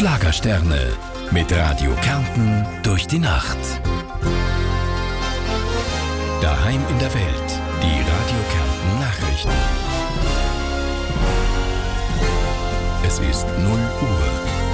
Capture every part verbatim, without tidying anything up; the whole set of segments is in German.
Schlagersterne mit Radio Kärnten durch die Nacht. Daheim in der Welt, die Radio Kärnten Nachrichten. Es ist null Uhr.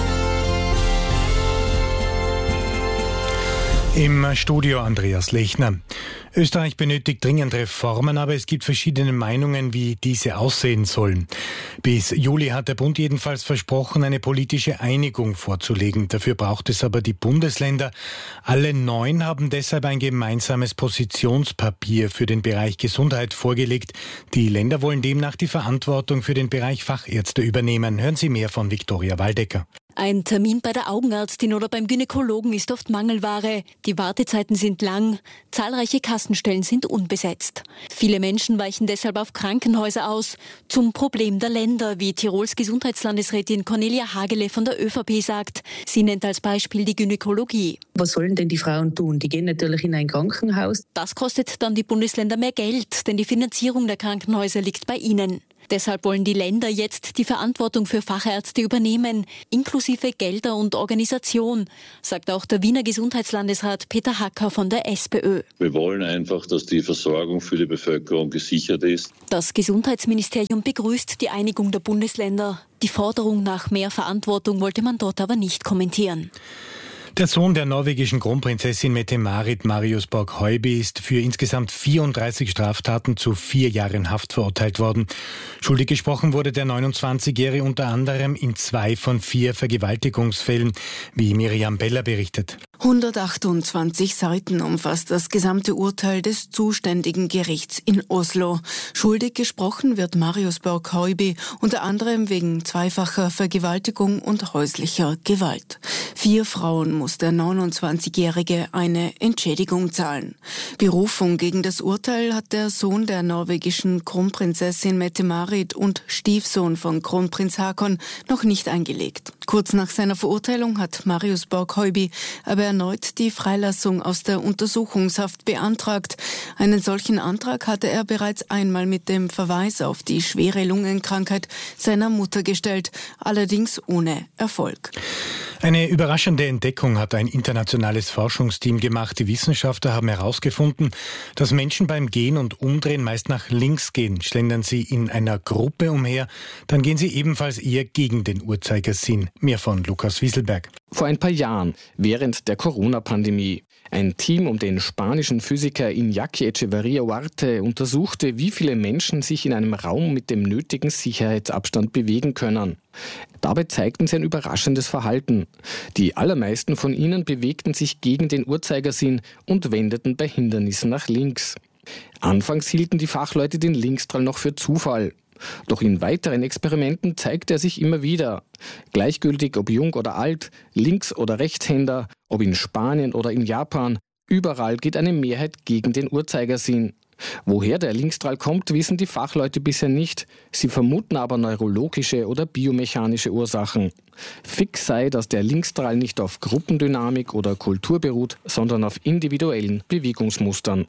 Im Studio Andreas Lechner. Österreich benötigt dringend Reformen, aber es gibt verschiedene Meinungen, wie diese aussehen sollen. Bis Juli hat der Bund jedenfalls versprochen, eine politische Einigung vorzulegen. Dafür braucht es aber die Bundesländer. Alle neun haben deshalb ein gemeinsames Positionspapier für den Bereich Gesundheit vorgelegt. Die Länder wollen demnach die Verantwortung für den Bereich Fachärzte übernehmen. Hören Sie mehr von Viktoria Waldecker. Ein Termin bei der Augenärztin oder beim Gynäkologen ist oft Mangelware. Die Wartezeiten sind lang, zahlreiche Kassenstellen sind unbesetzt. Viele Menschen weichen deshalb auf Krankenhäuser aus. Zum Problem der Länder, wie Tirols Gesundheitslandesrätin Cornelia Hagele von der ÖVP sagt. Sie nennt als Beispiel die Gynäkologie. Was sollen denn die Frauen tun? Die gehen natürlich in ein Krankenhaus. Das kostet dann die Bundesländer mehr Geld, denn die Finanzierung der Krankenhäuser liegt bei ihnen. Deshalb wollen die Länder jetzt die Verantwortung für Fachärzte übernehmen, inklusive Gelder und Organisation, sagt auch der Wiener Gesundheitslandesrat Peter Hacker von der SPÖ. Wir wollen einfach, dass die Versorgung für die Bevölkerung gesichert ist. Das Gesundheitsministerium begrüßt die Einigung der Bundesländer. Die Forderung nach mehr Verantwortung wollte man dort aber nicht kommentieren. Der Sohn der norwegischen Kronprinzessin Mette-Marit, Marius Borg-Høiby, ist für insgesamt vierunddreißig Straftaten zu vier Jahren Haft verurteilt worden. Schuldig gesprochen wurde der neunundzwanzigjährige unter anderem in zwei von vier Vergewaltigungsfällen, wie Miriam Beller berichtet. hundertachtundzwanzig Seiten umfasst das gesamte Urteil des zuständigen Gerichts in Oslo. Schuldig gesprochen wird Marius Borg-Høiby unter anderem wegen zweifacher Vergewaltigung und häuslicher Gewalt. Vier Frauen muss der neunundzwanzigjährige eine Entschädigung zahlen. Berufung gegen das Urteil hat der Sohn der norwegischen Kronprinzessin Mette-Marit und Stiefsohn von Kronprinz Haakon noch nicht eingelegt. Kurz nach seiner Verurteilung hat Marius Borg-Høiby aber erneut die Freilassung aus der Untersuchungshaft beantragt. Einen solchen Antrag hatte er bereits einmal mit dem Verweis auf die schwere Lungenkrankheit seiner Mutter gestellt, allerdings ohne Erfolg. Eine überraschende Entdeckung hat ein internationales Forschungsteam gemacht. Die Wissenschaftler haben herausgefunden, dass Menschen beim Gehen und Umdrehen meist nach links gehen. Schlendern sie in einer Gruppe umher, dann gehen sie ebenfalls eher gegen den Uhrzeigersinn. Mehr von Lukas Wieselberg. Vor ein paar Jahren, während der Corona-Pandemie. Ein Team um den spanischen Physiker Iñaki Echeverría Huarte untersuchte, wie viele Menschen sich in einem Raum mit dem nötigen Sicherheitsabstand bewegen können. Dabei zeigten sie ein überraschendes Verhalten. Die allermeisten von ihnen bewegten sich gegen den Uhrzeigersinn und wendeten bei Hindernissen nach links. Anfangs hielten die Fachleute den Linkstrahl noch für Zufall. Doch in weiteren Experimenten zeigte er sich immer wieder. Gleichgültig ob jung oder alt, Links- oder Rechtshänder, ob in Spanien oder in Japan, überall geht eine Mehrheit gegen den Uhrzeigersinn. Woher der Linkstrahl kommt, wissen die Fachleute bisher nicht. Sie vermuten aber neurologische oder biomechanische Ursachen. Fix sei, dass der Linkstrahl nicht auf Gruppendynamik oder Kultur beruht, sondern auf individuellen Bewegungsmustern.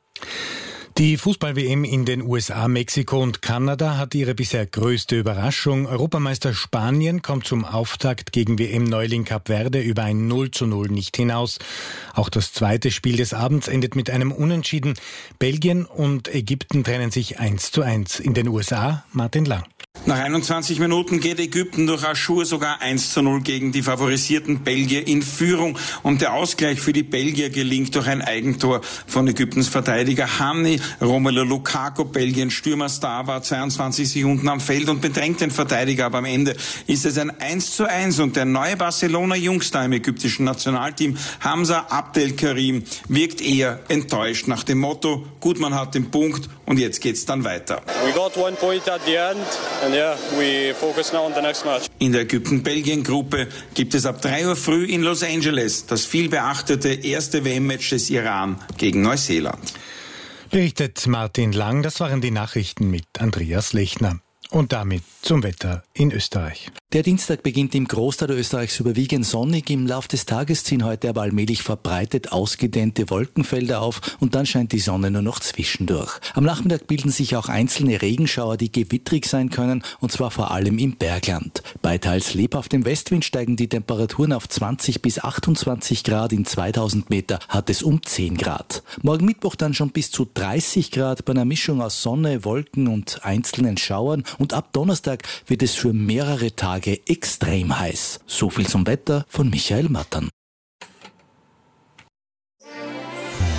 Die Fußball-W M in den U S A, Mexiko und Kanada hat ihre bisher größte Überraschung. Europameister Spanien kommt zum Auftakt gegen W M-Neuling Kap Verde über ein null zu null nicht hinaus. Auch das zweite Spiel des Abends endet mit einem Unentschieden. Belgien und Ägypten trennen sich eins zu eins. In den U S A, Martin Lang. Nach einundzwanzig Minuten geht Ägypten durch Achour sogar eins zu null gegen die favorisierten Belgier in Führung. Und der Ausgleich für die Belgier gelingt durch ein Eigentor von Ägyptens Verteidiger Hamni. Romelu Lukaku, Belgiens Stürmerstar, war zweiundzwanzig Sekunden am Feld und bedrängt den Verteidiger. Aber am Ende ist es ein eins zu eins und der neue Barcelona-Jungstar im ägyptischen Nationalteam, Hamza Abdelkarim, wirkt eher enttäuscht nach dem Motto, gut, man hat den Punkt und jetzt geht's dann weiter. We got one point at the end. And yeah, we focus now on the next match. In der Ägypten-Belgien-Gruppe gibt es ab drei Uhr früh in Los Angeles das viel beachtete erste W M-Match des Iran gegen Neuseeland. Berichtet Martin Lang, das waren die Nachrichten mit Andreas Lechner. Und damit zum Wetter in Österreich. Der Dienstag beginnt im Großteil Österreichs überwiegend sonnig. Im Lauf des Tages ziehen heute aber allmählich verbreitet ausgedehnte Wolkenfelder auf und dann scheint die Sonne nur noch zwischendurch. Am Nachmittag bilden sich auch einzelne Regenschauer, die gewittrig sein können, und zwar vor allem im Bergland. Bei teils lebhaftem Westwind steigen die Temperaturen auf zwanzig bis achtundzwanzig Grad. In zweitausend Meter hat es um zehn Grad. Morgen Mittwoch dann schon bis zu dreißig Grad bei einer Mischung aus Sonne, Wolken und einzelnen Schauern. Und ab Donnerstag wird es für mehrere Tage extrem heiß. So viel zum Wetter von Michael Mattern.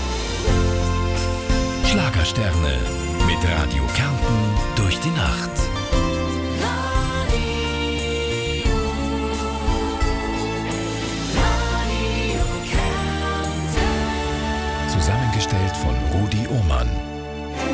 Schlagersterne mit Radio Kärnten durch die Nacht.